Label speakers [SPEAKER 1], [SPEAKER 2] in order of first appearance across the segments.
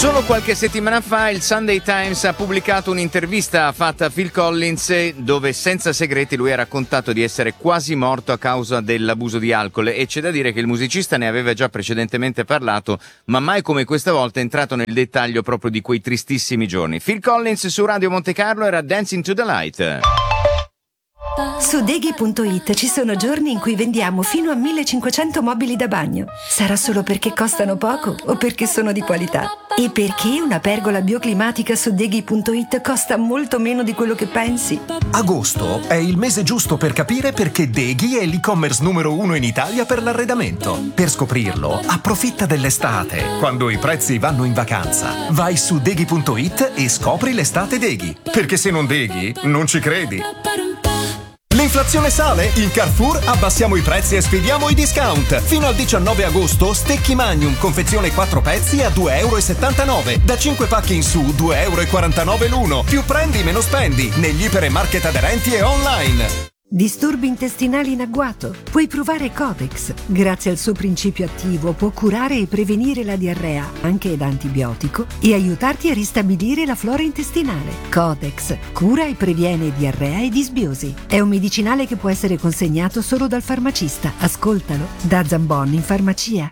[SPEAKER 1] Solo qualche settimana fa il Sunday Times ha pubblicato un'intervista fatta a Phil Collins dove senza segreti lui ha raccontato di essere quasi morto a causa dell'abuso di alcol, e c'è da dire che il musicista ne aveva già precedentemente parlato, ma mai come questa volta è entrato nel dettaglio proprio di quei tristissimi giorni. Phil Collins su Radio Monte Carlo era Dancing to the Light.
[SPEAKER 2] Su Deghi.it ci sono giorni in cui vendiamo fino a 1500 mobili da bagno. Sarà solo perché costano poco o perché sono di qualità? E perché una pergola bioclimatica su Deghi.it costa molto meno di quello che pensi?
[SPEAKER 3] Agosto è il mese giusto per capire perché Deghi è l'e-commerce numero 1 in Italia per l'arredamento. Per scoprirlo, approfitta dell'estate, quando i prezzi vanno in vacanza. Vai su Deghi.it e scopri l'estate Deghi. Perché se non Deghi, non ci credi. L'inflazione sale? In Carrefour abbassiamo i prezzi e sfidiamo i discount. Fino al 19 agosto, Stecchi Magnum, confezione 4 pezzi a €2,79. Da 5 pacchi in su, €2,49 l'uno. Più prendi, meno spendi. Negli ipermarket aderenti e online.
[SPEAKER 2] Disturbi intestinali in agguato? Puoi provare Codex. Grazie al suo principio attivo può curare e prevenire la diarrea, anche da antibiotico, e aiutarti a ristabilire la flora intestinale. Codex cura e previene diarrea e disbiosi. È un medicinale che può essere consegnato solo dal farmacista. Ascoltalo da Zambon in farmacia.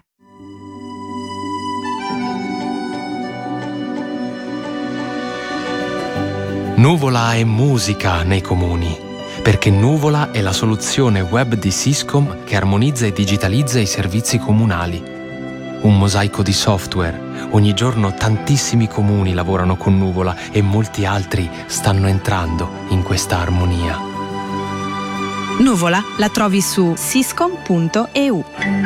[SPEAKER 4] Nuvola è musica nei comuni. Perché Nuvola è la soluzione web di Syscom che armonizza e digitalizza i servizi comunali. Un mosaico di software. Ogni giorno tantissimi comuni lavorano con Nuvola e molti altri stanno entrando in questa armonia.
[SPEAKER 5] Nuvola la trovi su syscom.eu.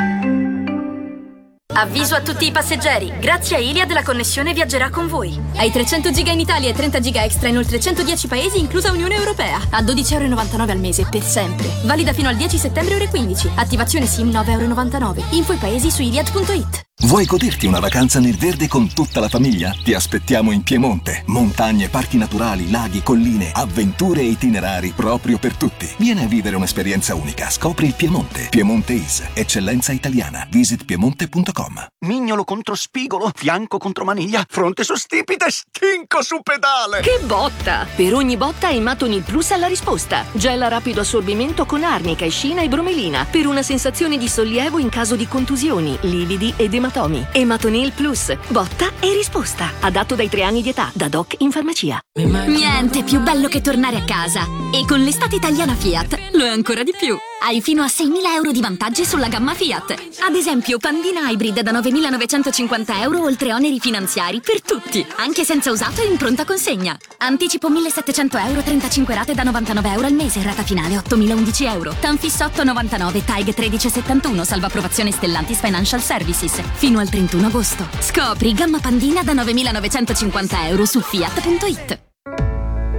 [SPEAKER 6] Avviso a tutti i passeggeri, grazie a Iliad la connessione viaggerà con voi. Hai 300 giga in Italia e 30 giga extra in oltre 110 paesi, inclusa Unione Europea. A €12,99 al mese, per sempre. Valida fino al 10 settembre ore 15. Attivazione SIM €9,99. Info i paesi su iliad.it.
[SPEAKER 7] Vuoi goderti una vacanza nel verde con tutta la famiglia? Ti aspettiamo in Piemonte. Montagne, parchi naturali, laghi, colline, avventure e itinerari proprio per tutti. Vieni a vivere un'esperienza unica. Scopri il Piemonte. Piemonte is, eccellenza italiana. Visit piemonte.com.
[SPEAKER 8] Mignolo contro spigolo, fianco contro maniglia, fronte su stipite, stinco su pedale.
[SPEAKER 9] Che botta! Per ogni botta Ematonil Plus ha la risposta. Gel a rapido assorbimento con arnica, escina e bromelina per una sensazione di sollievo in caso di contusioni, lividi ed ematomi. Ematonil Plus, botta e risposta. Adatto dai 3 anni di età, da doc in farmacia.
[SPEAKER 10] Niente più bello che tornare a casa. E con l'estate italiana Fiat lo è ancora di più. Hai fino a €6.000 di vantaggi sulla gamma Fiat. Ad esempio, Pandina Hybrid da €9.950 oltre oneri finanziari per tutti, anche senza usato e in pronta consegna. Anticipo €1.700, 35 rate da €99 al mese, rata finale €8.011. Tanfis 8,99, TAG 13,71, salvo approvazione Stellantis Financial Services. Fino al 31 agosto. Scopri gamma Pandina da €9.950 su Fiat.it.